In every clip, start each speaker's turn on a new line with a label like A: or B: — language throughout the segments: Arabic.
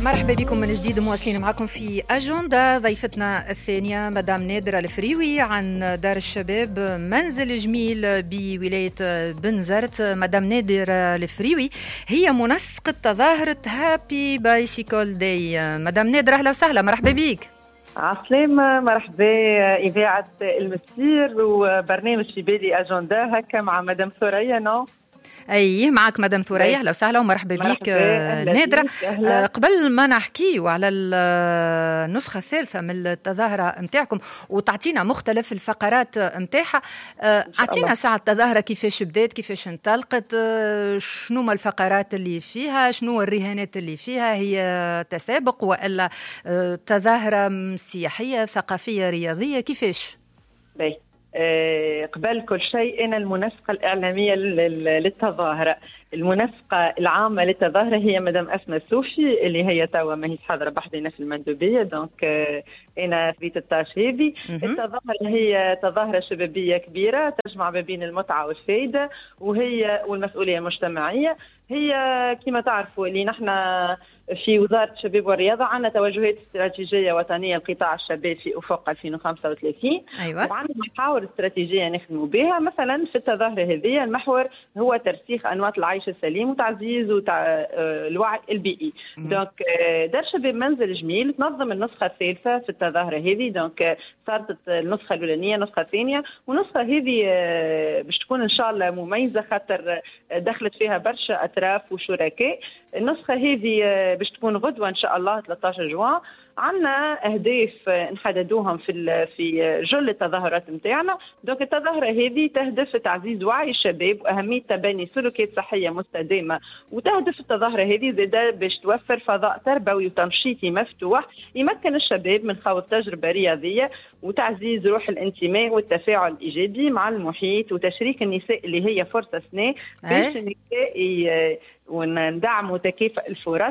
A: مرحبا بكم من جديد، مواصلين معكم في أجندة. ضيفتنا الثانية مدام نادرة الفريوي عن دار الشباب منزل جميل بولاية بنزرت. مدام نادرة الفريوي هي منسقة تظاهرة هابي بايسيكل داي. مدام نادرة أهلا وسهلا، مرحبا بيك.
B: عسلامة، مرحبا. إذاعة المسير وبرنامج في بالي أجندة هكا مع مدام ثريا. نو
A: أي معك مدام ثريا، أهلا وسهلا ومرحبا بك نادرة. قبل ما نحكيو على النسخة الثالثة من التظاهرة متاعكم وتعطينا مختلف الفقرات متاعها، أعطينا ساعة التظاهرة كيفاش بدات، كيفاش انطلقت، شنو ما الفقرات اللي فيها، شنو الرهانات اللي فيها، هي تسابق وإلا تظاهرة سياحية ثقافية رياضية، كيفاش؟
B: باي. قبل كل شيء أنا المنسقة الإعلامية للتظاهرة. المنسقة العامة للتظاهرة هي مدام أسماء السوفي اللي هي توا ماهيش حاضرة بحدنا في المندوبية، دونك أنا خذيت التاش هذه. التظاهرة هي تظاهرة شبابية كبيرة تجمع ما بين المتعة والفائدة وهي والمسؤولية المجتمعية. هي كما تعرفوا اللي نحن في وزارة الشباب والرياضة عندنا توجهات استراتيجية وطنية لقطاع الشباب في أفق 2035.
A: أيوة.
B: وعندنا محاور استراتيجية نخدموا بها. مثلا في التظاهرة هذه المحور هو ترسيخ أنماط العيش السليم وتعزيز الوعي البيئي. دونك دار شباب منزل جميل تنظم النسخة الثالثة في التظاهرة هذه. دونك صارت النسخة الأولانية، النسخة الثانية، والنسخة هذه باش تكون إن شاء الله مميزة خاطر دخلت فيها برشا أطراف وشركاء. النسخة هذه باش تكون غدوة إن شاء الله 13 جوان. عندنا أهداف نحددوهم في جل التظاهرات متاعنا. دونك التظاهرة هذه تهدف تعزيز وعي الشباب وأهمية تبني سلوكيات صحية مستدامة، وتهدف التظاهرة هذه زادة باش توفر فضاء تربوي وتنشيطي مفتوح يمكن الشباب من خوض تجربة رياضية وتعزيز روح الانتماء والتفاعل الإيجابي مع المحيط وتشريك النساء اللي هي فرصة سنة باش النساء وندعموا تكافؤ الفرص.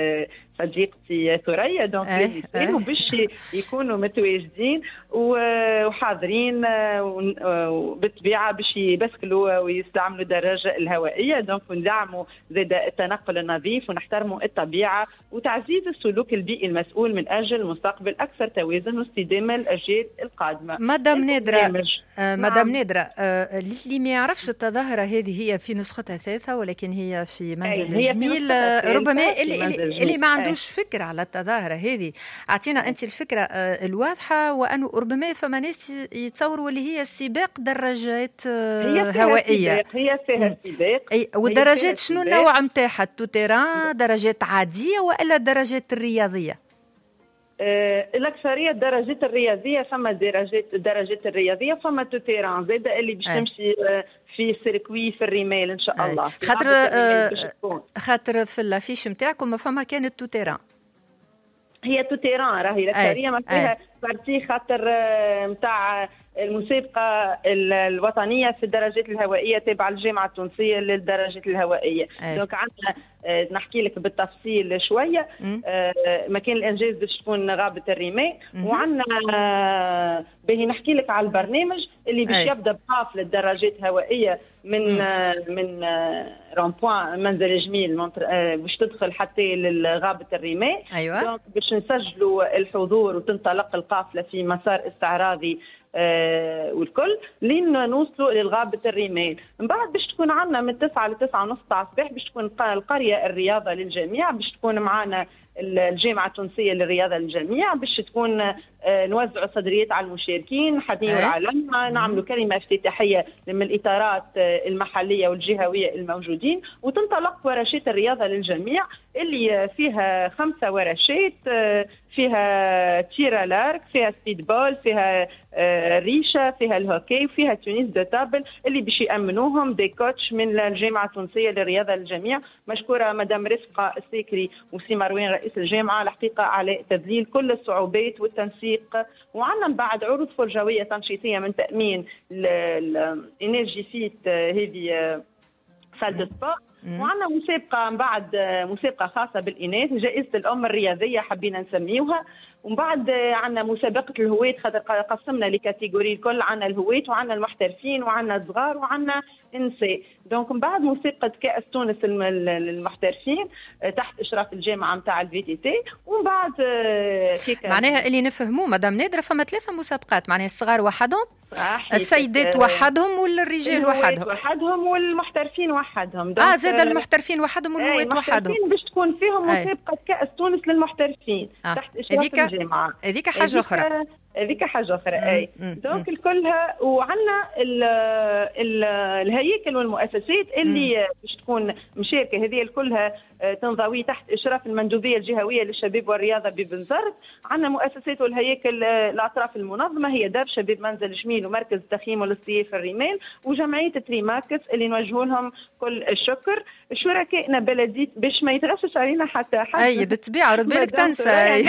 B: صديقتي ثريا دونك باش يكونوا متواجدين وحاضرين بالطبيعه باش يبسكلوا ويستعملوا الدراجه الهوائيه. دونك ندعموا زاد التنقل النظيف ونحترموا الطبيعه وتعزيز السلوك البيئي المسؤول من اجل مستقبل اكثر توازن واستدامه للاجيال القادمه.
A: مدام نادرة، مدام نادرة، اللي ما يعرفش التظاهره هذه هي في نسختها الثالثة ولكن هي في منزل جميل. ربما اللي ما عندوش فكرة على التظاهرة هذه، أعطينا أنت الفكرة الواضحة، وأنه ربما فما ناس يتصوروا اللي هي سباق دراجات هوائية.
B: هي فيها سباق.
A: والدراجات شنو النوع متاعها؟ توتيران، درجات عادية وإلا درجات الرياضية؟
B: الأكثرية الدرجات الرياضية. فما درجات الرياضية، فما توتيران زاد اللي باش تمشي في سيركوي في الرمال ان شاء الله.
A: خاطر في الافيش نتاعكم فما كانت توتيران.
B: هي توتيران راهي الأكثرية ما فيها بارتي خاطر نتاع المسابقة الوطنية في الدراجات الهوائية تابعة للجامعة التونسية للدراجات الهوائية. دونك عندنا نحكي لك بالتفصيل شوية. مكان الإنجاز باش تكون غابة الرماء. وعندنا باهي نحكي لك على البرنامج اللي باش يبدأ بقافلة الدراجات الهوائية من رامبوان منزل جميل باش تدخل حتى لغابة الرماء.
A: أيوة.
B: دونك باش نسجلوا الحضور وتنطلق القافلة في مسار استعراضي والكل لين نوصلوا للغابة الرمال. من بعد باش تكون عندنا من 9 ل 9:30 تاع الصباح باش تكون القرية الرياضة للجميع. باش تكون معنا الجامعة التونسية للرياضة للجميع. باش تكون نوزعوا صدريات على المشاركين، حديث العلم، نعملوا كلمة افتتاحية من الإطارات المحلية والجهوية الموجودين. وتنطلق ورشات الرياضة للجميع اللي فيها 5 ورشات، فيها تيرا لارك، فيها سبيد بول، فيها ريشة، فيها الهوكي، وفيها تونيس دو تابل اللي باش يأمنوهم دي كوتش من الجامعة التونسية للرياضة للجميع. مشكورة مدام رفقة السيكري وسي مروان رئيس الجامعة الحقيقة على تذليل كل الصعوبات والتنسيق. وعندنا بعد عروض فرجوية تنشيطية من تأمين الانرجي فيت هذه سال سبا. وعندنا مسابقة بعد مسابقة خاصة بالإناث جائزة الأم الرياضية حبينا نسميوها. ومن بعد عندنا مسابقة الهواة خاطر قسمنا لكاتيجوري الكل. عندنا الهواة وعندنا المحترفين وعندنا الصغار وعندنا انسي. دونك من بعد مسابقه كاس تونس للمحترفين تحت اشراف الجامعه نتاع الفي تي تي، ومن بعد
A: معناها اللي نفهموه مدام نادره فما 3 مسابقات، معناها الصغار وحدهم، السيدات وحدهم والرجال
B: وحدهم والمحترفين وحدهم.
A: زاد المحترفين وحدهم والهواة وحدهم
B: باش تكون فيهم مسابقه كاس تونس للمحترفين تحت اشراف الجامعه.
A: هذيك حاجه اخرى.
B: هذيك حاجه اخرى. اي دونك الكلها. وعندنا الهياكل والمؤسسات اللي باش تكون مشاركه، هذه الكلها تنضوي تحت اشراف المندوبيه الجهويه للشباب والرياضه ببنزرت. عندنا مؤسسات والهياكل الاطراف المنظمه هي دار شباب منزل جميل ومركز التخييم والاصطياف الرمال وجمعيه تريماكس اللي نوجه لهم كل الشكر. شركائنا بلديه باش ما يتغشش علينا حتى حد.
A: اي بالطبيعه رد بالك تنسى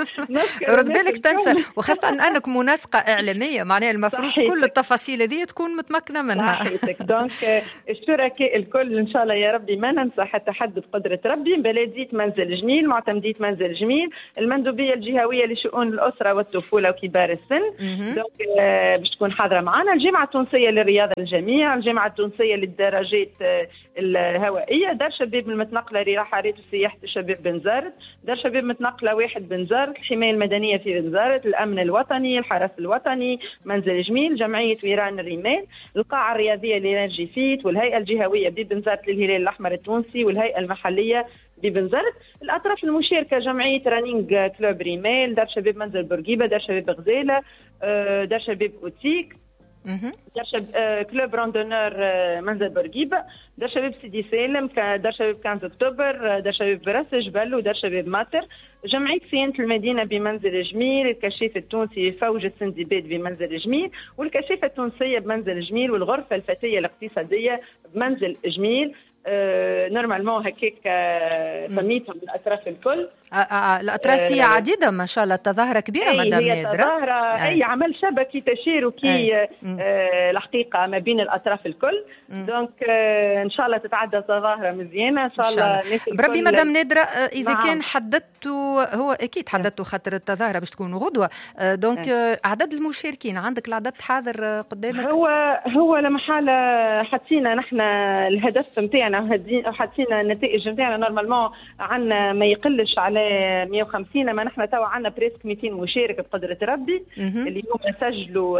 A: رد بالك تنسى، وخاصه انك منسقه اعلاميه معناها المفروض كل التفاصيل هذه تكون متمكنه منها.
B: دونك الشركاء الكل ان شاء الله يا ربي ما ننسى حتى حد بقدره ربي. بلديه منزل جميل، معتمديه منزل جميل، المندوبيه الجهويه لشؤون الاسره والطفوله وكبار السن. دونك باش تكون حاضره معنا الجامعه التونسيه للرياضه الجميع، الجامعه التونسيه للدراجات الهوائيه، دار شباب المتنقله لرحلات وسياحه الشباب بنزرت، دار شباب متنقله 1 بنزرت، الحمايه المدنيه في بنزرت، الامن الوطني، الحرس الوطني، منزل جميل، جمعيه ويران الرمال، القاعه الرياضيه لنرجي فيت، والهيئه الجهويه ببنزرت للهلال الاحمر التونسي، والهيئه المحليه ببنزرت. الاطراف المشاركه جمعيه رانينج كلوب ريمال، دار شباب منزل بورقيبه، دار شباب غزاله، دار شباب اوتيك، دار شباب كلوب راندونور منزل بورقيبه، دار شباب سيدي سالم، دار شباب 15 اكتوبر، دار شباب براس جبل، ودار شباب ماتر، جمعيه صيانه المدينه بمنزل جميل، الكشيف التونسي فوج السندباد بمنزل جميل، والكشيفه التونسيه بمنزل جميل، والغرفه الفتيه الاقتصاديه بمنزل جميل. نورمالمون هكاك سميتهم الاطراف الكل.
A: الاطراف فيها عديده ما شاء الله، التظاهره كبيره مدام نادره.
B: اي عمل شبكي تشاركي الحقيقه ما بين الاطراف الكل. دونك ان شاء الله تتعدى تظاهره مزيانه ان شاء الله.
A: بربي مدام نادره اذا كان حددتوا، هو اكيد حددتوا خاطر التظاهره باش تكون غدوه. دونك عدد المشاركين عندك العدد حاضر قدامك؟
B: هو لما حاله حطينا نحن الهدف نتاعنا وحطينا النتائج نتاعنا نورمالمون عندنا ما يقلش على 150، اما نحن توا عندنا بريسك 200 مشارك بقدره ربي. اليوم سجلوا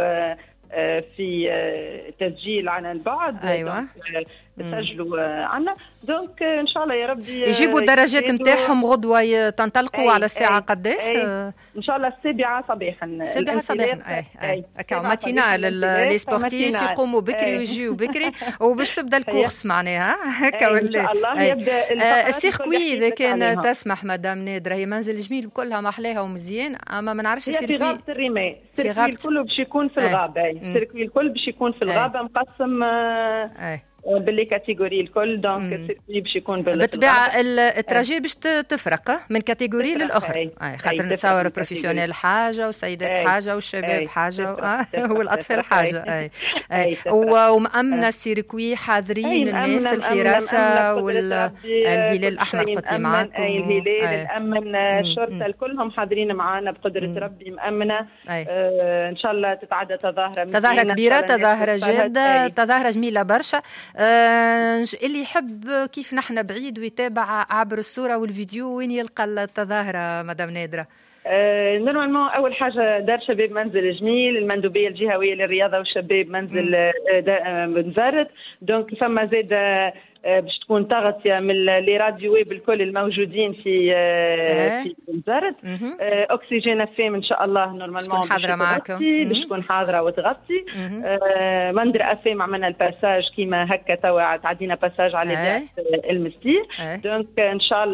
B: في تسجيل عن البعد.
A: ايوه
B: سجلوا عنا. دونك ان شاء الله يا ربي
A: يجيبوا الدرجات نتاعهم غدوه تنطلقوا على الساعه قداش؟
B: ان شاء الله 7 صباحا.
A: 7 صباحا. ماتينا لي سبورتيف يقوموا بكري ويجيو بكري وباش تبدا الكورس معناها هكا ولا ان
B: شاء الله يبدا
A: السيركوي. اذا كان تسمح مدام نادره، هي منزل جميل كلها محلاها ومزيان، اما ما نعرفش
B: السيركوي في غابه الرماء. السيركوي الكل باش يكون في الغابه. السيركوي الكل باش يكون في الغابه مقسم باللي كاتيجوري الكل. دونك السيركوي باش يكون
A: بالطبيعه التراجي باش تفرق من كاتيجوري للاخرى. خاطر نتصور بروفيسيونيل حاجه والسيدات حاجه والشباب حاجه والاطفال حاجه. ومأمنه السيركوي حاضرين الناس الحراسه والهلال الاحمر قلت لي معاكم.
B: الهلال الامن الشرطه كلهم حاضرين معنا بقدره ربي مأمنه. ان شاء الله تتعدى تظاهره
A: كبيره، تظاهره جاده، تظاهره جميله برشا. اللي يحب كيف نحن بعيد ويتابع عبر الصورة والفيديو وين يلقى التظاهرة مدام نادرة؟
B: نورمالمون اول حاجه دار شباب منزل جميل، المندوبيه الجهويه للرياضه والشباب منزل بنزرت. دونك فما زاد باش تكون تغطيه من لي راديو ويب الكل الموجودين في بنزرت. اكسجين افام ان شاء الله نورمالمون
A: حاضره معاكم،
B: باش تكون حاضره وتغطي. مندر افام عملنا الباساج كيما هكا توا تعدينا باساج على المستير. دونك ان شاء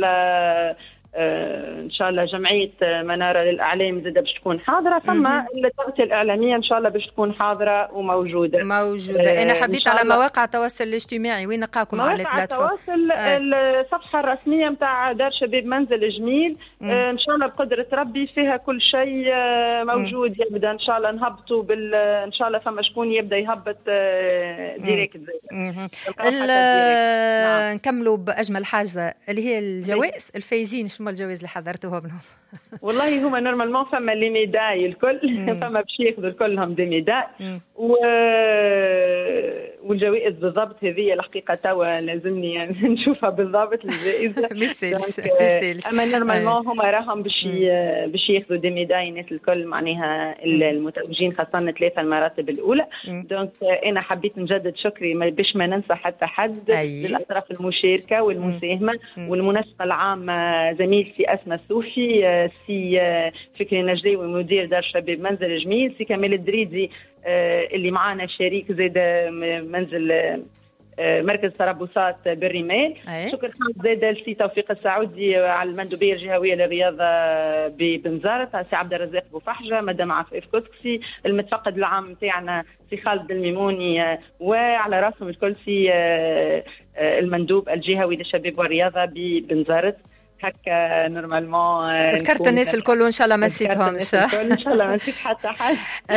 B: الله جمعيه مناره للاعلام زاده باش تكون حاضره. ثم التغطيه الاعلاميه ان شاء الله باش تكون حاضره وموجوده.
A: انا حبيت على مواقع التواصل الاجتماعي وين نلقاكم على البلاتفورم؟
B: مواقع التواصل الصفحه الرسميه نتاع دار شباب منزل جميل. ان شاء الله بقدره ربي فيها كل شيء موجود. يبدا ان شاء الله نهبطوا ان شاء الله فما شكون يبدا يهبط ديريكت.
A: نكملوا باجمل حاجه اللي هي الجوائز الفايزين. شنو الجوائز اللي حضرتوها منهم؟
B: والله هما نورمالمون فما لي ميداي الكل فما باش ياخذوا كلهم دي ميداي. و والجوائز بالضبط هذه الحقيقه توا لازمني يعني نشوفها بالضبط الجائزه.
A: ميسالش
B: اما نورمالمون هما راهم باش ياخذوا دي ميداي الناس الكل معناها المتوجين خاصه 3 المراتب الاولى. دونك انا حبيت نجدد شكري باش ما ننسى حتى حد للاطراف المشاركه والمساهمه والمنسقه العامه زميلتي اسماء الصوفي، سي فكري نجداوي مدير دار شباب منزل جميل، سي كمال الدريدي اللي معانا شريك زاد منزل مركز تربصات بالرمال. شكر خاص زاد لسي توفيق السعودي على المندوبيه الجهويه للرياضه ببنزرت، سي عبد الرزاق بوفحجه، مدام عفاف كسكسي، المتفقد العام نتاعنا سي خالد الميموني، وعلى راسهم الكل سي المندوب الجهوي للشباب والرياضه ببنزرت. هكا نورمالمون
A: ذكرت الناس الكل وان شاء الله ما نسيتهمش.
B: ان شاء الله ما نسيت حتى حد.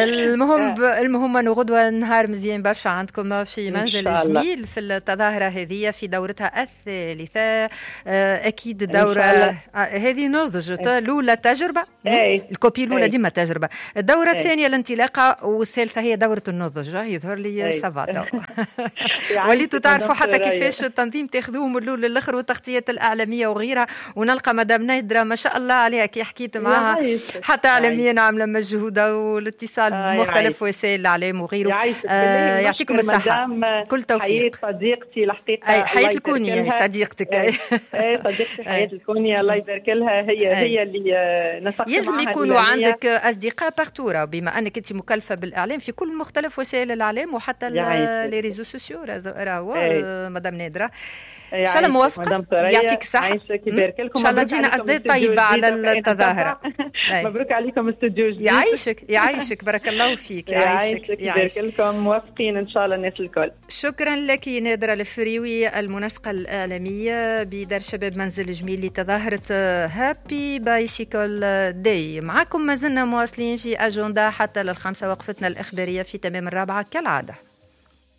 A: المهم انه غدوه نهار مزيان برشا عندكم في منزل جميل في التظاهره هذه في دورتها الثالثه. اكيد دورة هذه نضج الاولى تجربه، الكوبي الاولى ديما تجربه، الدوره الثانيه الانطلاقه، والثالثه هي دوره النضج. يظهر لي سافا وليتوا تعرفوا حتى كيفاش التنظيم تاخذوه من الاول للاخر والتغطيات الاعلاميه وغيرها. ونلقى مدام نادرة ما شاء الله عليها كي حكيت معها حتى اعلاميا عامله مجهوده والاتصال بمختلف وسائل الاعلام وغيره. يعطيكم الصحه، كل توفيق.
B: حياة صديقتي الحقيقه
A: حياة الكونية صديقتك.
B: صديقتي حياة الكونية الله يبارك لها، هي اللي نسقت معها.
A: لازم يكونوا عندك اصدقاء بارتورا بما انك انت مكلفه بالاعلام في كل مختلف وسائل الاعلام وحتى لي ريزو سوسيو. راهو مدام نادرة ان شاء الله موفقه، يعطيك الصحه، ان شاء الله تجينا اصداء طيبه على التظاهره.
B: مبروك عليكم استوديو جديد.
A: يعيشك بارك الله فيك.
B: يعيشك يبارك لكم، موفقين ان شاء الله الناس الكل.
A: شكرا لك نادرة الفريوي المنسقه الاعلاميه بدار شباب منزل جميل لتظاهره هابي بايسيكل داي. معكم ما زلنا مواصلين في اجنده حتى لل5 وقفتنا الاخباريه في تمام 4 كالعاده.